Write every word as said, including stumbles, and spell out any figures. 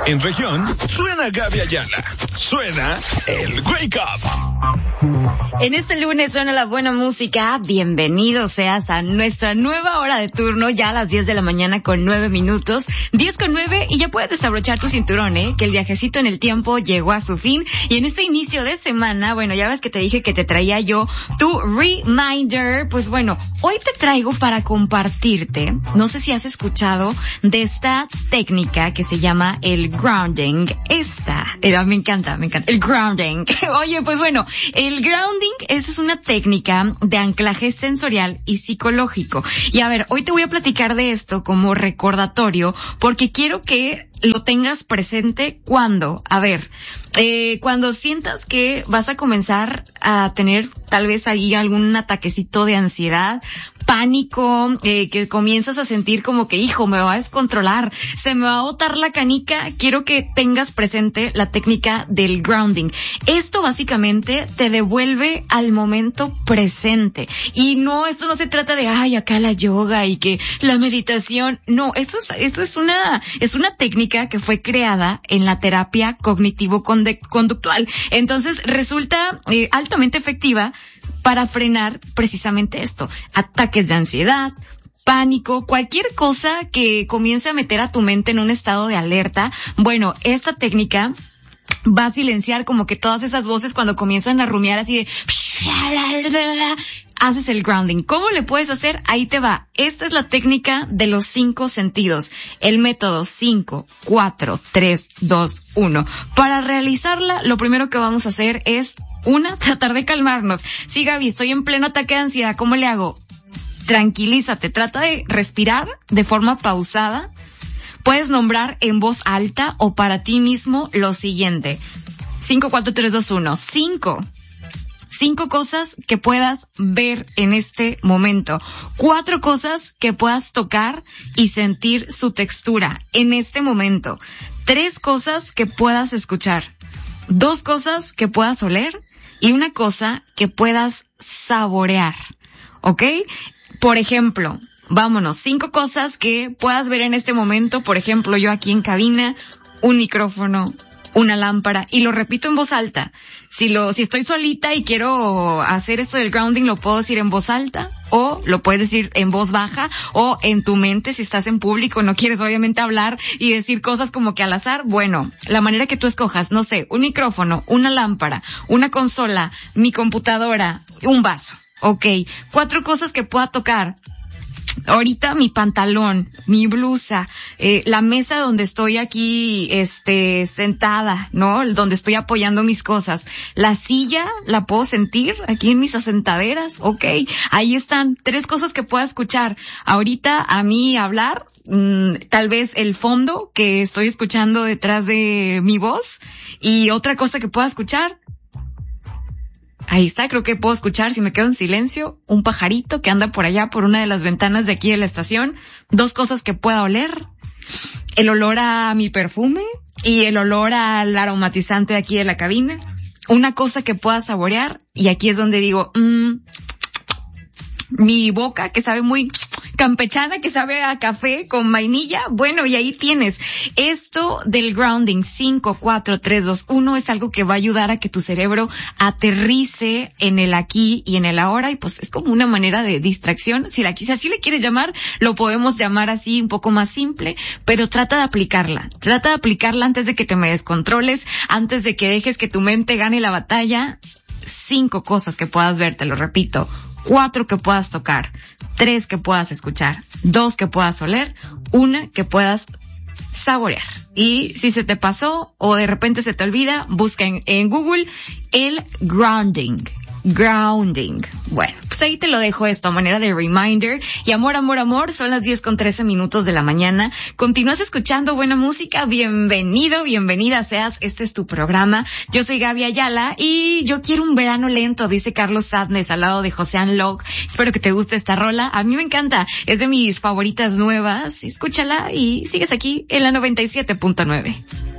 En región, suena Gaby Ayala. Suena el Wake Up. En este lunes suena la buena música. Bienvenido seas a nuestra nueva hora de turno, ya a las diez de la mañana con nueve minutos. diez con nueve y ya puedes desabrochar tu cinturón, ¿eh? Que el viajecito en el tiempo llegó a su fin. Y en este inicio de semana, bueno, ya ves que te dije que te traía yo tu reminder. Pues bueno, hoy te traigo para compartirte, no sé si has escuchado de esta técnica que se llama el grounding. Esta, eh, me encanta, me encanta, el grounding. Oye, pues bueno, el grounding esa es una técnica de anclaje sensorial y psicológico. Y a ver, hoy te voy a platicar de esto como recordatorio porque quiero que lo tengas presente cuando, a ver, eh, cuando sientas que vas a comenzar a tener tal vez ahí algún ataquecito de ansiedad, pánico, eh, que comienzas a sentir como que, hijo, me va a descontrolar, se me va a botar la canica, quiero que tengas presente la técnica del grounding. Esto básicamente te devuelve al momento presente. Y no, esto no se trata de, ay, acá la yoga y que la meditación. No, esto es, esto es una, es una técnica que fue creada en la terapia cognitivo-conductual. Entonces resulta eh, altamente efectiva para frenar precisamente esto, ataques de ansiedad, pánico, cualquier cosa que comience a meter a tu mente en un estado de alerta. Bueno, esta técnica va a silenciar como que todas esas voces cuando comienzan a rumiar así de... Haces el grounding. ¿Cómo le puedes hacer? Ahí te va. Esta es la técnica de los cinco sentidos. El método cinco, cuatro, tres, dos, uno. Para realizarla, lo primero que vamos a hacer es, una, tratar de calmarnos. Sí, Gaby, estoy en pleno ataque de ansiedad. ¿Cómo le hago? Tranquilízate. Trata de respirar de forma pausada. Puedes nombrar en voz alta o para ti mismo lo siguiente. cinco, cuatro, tres, dos, uno. cinco. Cinco cosas que puedas ver en este momento. Cuatro cosas que puedas tocar y sentir su textura en este momento. Tres cosas que puedas escuchar. Dos cosas que puedas oler y una cosa que puedas saborear. ¿Ok? Por ejemplo, vámonos, cinco cosas que puedas ver en este momento. Por ejemplo, yo aquí en cabina, un micrófono, una lámpara, y lo repito en voz alta. Si lo, si estoy solita y quiero hacer esto del grounding, lo puedo decir en voz alta, o lo puedes decir en voz baja, o en tu mente si estás en público, no quieres obviamente hablar y decir cosas como que al azar. Bueno, la manera que tú escojas, no sé, un micrófono, una lámpara, una consola, mi computadora, un vaso. Ok, cuatro cosas que pueda tocar. Ahorita mi pantalón, mi blusa, eh, la mesa donde estoy aquí, este, sentada, ¿no? Donde estoy apoyando mis cosas. La silla, la puedo sentir aquí en mis asentaderas. Ok, ahí están tres cosas que pueda escuchar. Ahorita a mí hablar, mmm, tal vez el fondo que estoy escuchando detrás de mi voz, y otra cosa que pueda escuchar. Ahí está, creo que puedo escuchar, si me quedo en silencio, un pajarito que anda por allá por una de las ventanas de aquí de la estación. Dos cosas que pueda oler. El olor a mi perfume y el olor al aromatizante de aquí de la cabina. Una cosa que pueda saborear, y aquí es donde digo, mmm, mi boca que sabe muy campechana, que sabe a café con vainilla. Bueno, y ahí tienes. Esto del grounding cinco, cuatro, tres, dos, uno es algo que va a ayudar a que tu cerebro aterrice en el aquí y en el ahora, y pues es como una manera de distracción. Si la si así le quieres llamar, lo podemos llamar así, un poco más simple, pero trata de aplicarla. Trata de aplicarla antes de que te me descontroles, antes de que dejes que tu mente gane la batalla. Cinco cosas que puedas ver, te lo repito. Cuatro que puedas tocar, tres que puedas escuchar, dos que puedas oler, una que puedas saborear. Y si se te pasó o de repente se te olvida, busca en, en Google el grounding. Grounding. Bueno, pues ahí te lo dejo esto a manera de reminder. Y amor, amor, amor, son las diez con trece minutos de la mañana. Continúas escuchando buena música. Bienvenido, bienvenida seas. Este es tu programa. Yo soy Gaby Ayala y yo quiero un verano lento, dice Carlos Sadness al lado de José Anlog. Espero que te guste esta rola. A mí me encanta. Es de mis favoritas nuevas. Escúchala y sigues aquí en la noventa y siete punto nueve.